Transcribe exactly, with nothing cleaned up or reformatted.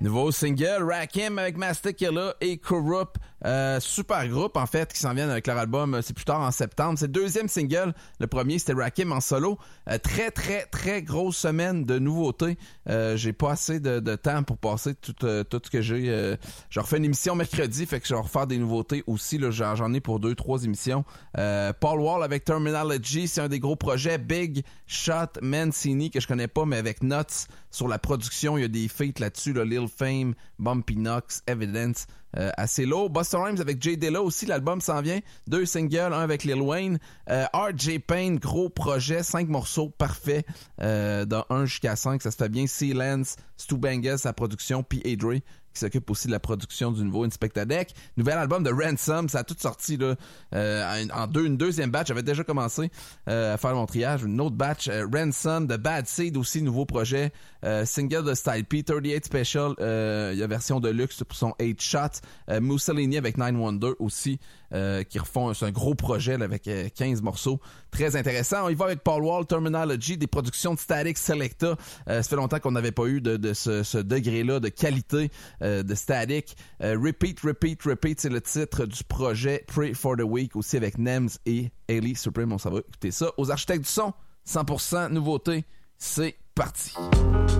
Nouveau single, Rakim avec Master Killa et Kurupt. Euh, super groupe, en fait, qui s'en viennent avec leur album, c'est plus tard en septembre. C'est le deuxième single. Le premier, c'était Rakim en solo. Euh, très, très, très grosse semaine de nouveautés. Euh, j'ai pas assez de, de temps pour passer tout, euh, tout ce que j'ai. Euh, je refais une émission mercredi, fait que je vais refaire des nouveautés aussi. Là, j'en, j'en ai pour deux, trois émissions. Euh, Paul Wall avec Terminology, c'est un des gros projets. Big Shot Mancini, que je connais pas, mais avec Nuts sur la production. Il y a des feats là-dessus, là, Lil Fame, Bumpy Knox, Evidence. Euh, assez lourd. Busta Rhymes avec Jay Dilla aussi, l'album s'en vient. Deux singles, un avec Lil Wayne. Euh, R J Payne, gros projet, cinq morceaux parfaits, euh, de un jusqu'à cinq, ça se fait bien. C-Lance, Stu Bangles, sa production, P. A. Dre, qui s'occupe aussi de la production du nouveau Inspector Deck. Nouvel album de Ransom, ça a tout sorti là, euh, en deux, une deuxième batch. J'avais déjà commencé euh, à faire mon triage. Une autre batch, euh, Ransom, de Bad Seed aussi, nouveau projet. Euh, single de Style P, trente-huit Special, euh, il y a version de luxe pour son eight shot. Euh, Mussolini avec Nine Wonder aussi, euh, qui refont, c'est un gros projet là, avec euh, quinze morceaux. Très intéressant. On y va avec Paul Wall, Terminology, des productions de Static Selecta. Euh, ça fait longtemps qu'on n'avait pas eu de, de ce, ce degré-là de qualité euh, de Static. Euh, Repeat, Repeat, Repeat, c'est le titre du projet. Pray for the Week aussi avec Nems et Hailey Supreme. On s'en va écouter ça. Aux architectes du son, cent pour cent nouveauté. C'est parti.